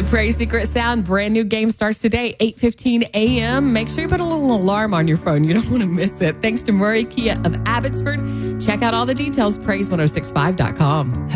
Praise Secret Sound brand new game starts today, 8:15 a.m. Make sure you put a little alarm on your phone. You don't want to miss it. Thanks to Murray Kia of Abbotsford. Check out all the details, praise1065.com.